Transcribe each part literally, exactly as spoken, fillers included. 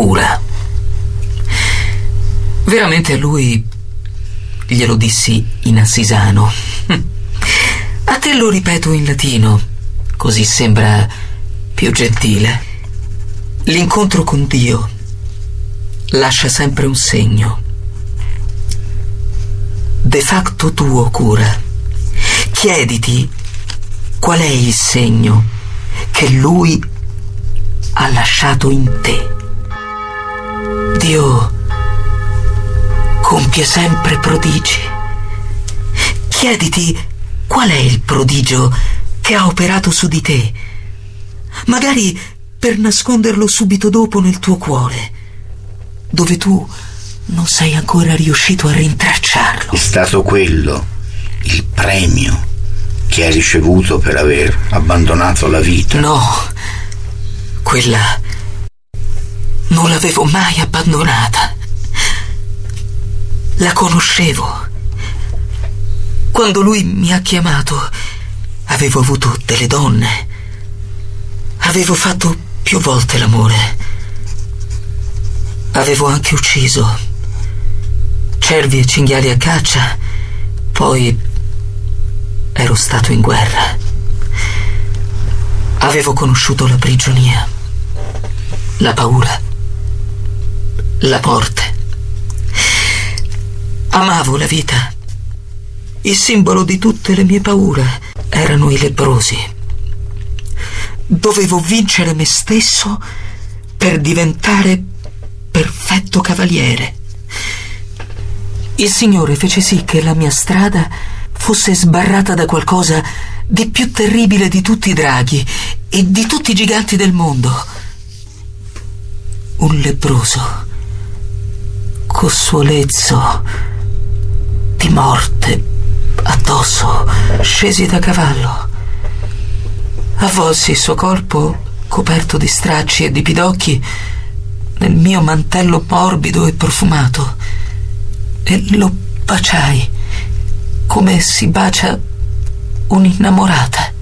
cura. Veramente a lui glielo dissi in assisano. A te lo ripeto in latino, così sembra più gentile. L'incontro con Dio lascia sempre un segno. De facto tuo cura. Chiediti qual è il segno che Lui ha lasciato in te. Dio compie sempre prodigi. Chiediti qual è il prodigio che ha operato su di te, magari per nasconderlo subito dopo nel tuo cuore, dove tu non sei ancora riuscito a rintracciarlo. È stato quello il premio che hai ricevuto per aver abbandonato la vita? No, quella non l'avevo mai abbandonata. La conoscevo. Quando lui mi ha chiamato, avevo avuto delle donne. Avevo fatto più volte l'amore. Avevo anche ucciso cervi e cinghiali a caccia. Poi ero stato in guerra. Avevo conosciuto la prigionia, la paura, la morte. Amavo la vita. Il simbolo di tutte le mie paure erano i lebbrosi. Dovevo vincere me stesso per diventare perfetto cavaliere. Il Signore fece sì che la mia strada fosse sbarrata da qualcosa di più terribile di tutti i draghi e di tutti i giganti del mondo. Un lebbroso, col suo lezzo di morte addosso, scesi da cavallo. Avvolsi il suo corpo, coperto di stracci e di pidocchi, nel mio mantello morbido e profumato, e lo baciai come si bacia un'innamorata.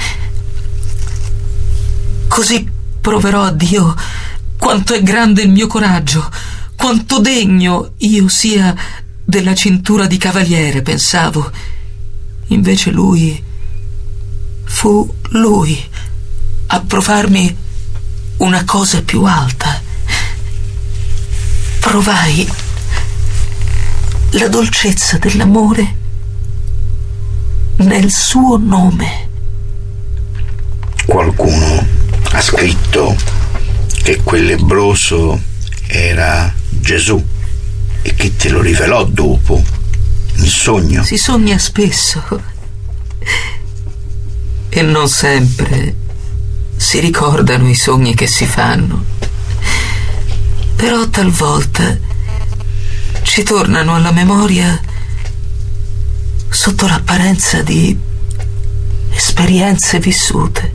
Così proverò a Dio quanto è grande il mio coraggio, quanto degno io sia della cintura di cavaliere, pensavo. Invece lui, fu lui a provarmi una cosa più alta. Provai la dolcezza dell'amore nel suo nome. Qualcuno ha scritto che quel lebbroso era Gesù e che te lo rivelò dopo, in sogno. Si sogna spesso e non sempre si ricordano i sogni che si fanno, però talvolta ci tornano alla memoria sotto l'apparenza di esperienze vissute.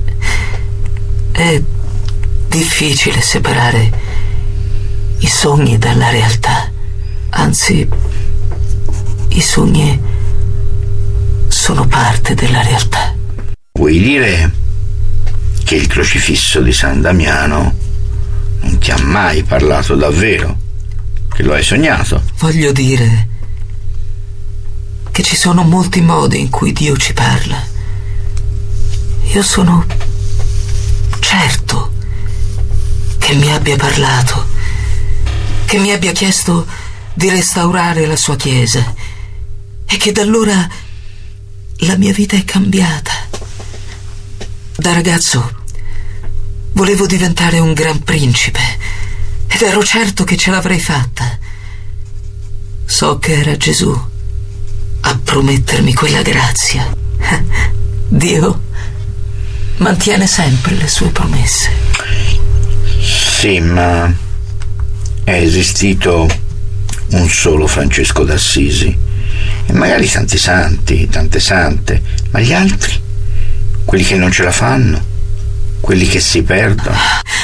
È difficile separare i sogni dalla realtà. Anzi, i sogni sono parte della realtà. Vuoi dire che il crocifisso di San Damiano non ti ha mai parlato davvero? Che lo hai sognato? Voglio dire che ci sono molti modi in cui Dio ci parla. Io sono certo che mi abbia parlato, che mi abbia chiesto di restaurare la sua chiesa, e che da allora la mia vita è cambiata. Da ragazzo volevo diventare un gran principe ed ero certo che ce l'avrei fatta. So che era Gesù a promettermi quella grazia. Dio mantiene sempre le sue promesse. Sì, ma è esistito un solo Francesco d'Assisi, e magari tanti santi, tante sante, ma gli altri, quelli che non ce la fanno, quelli che si perdono.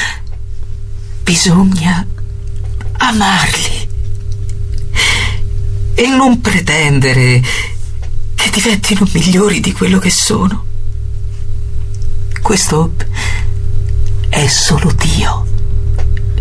Bisogna amarli e non pretendere che diventino migliori di quello che sono. Questo è solo Dio.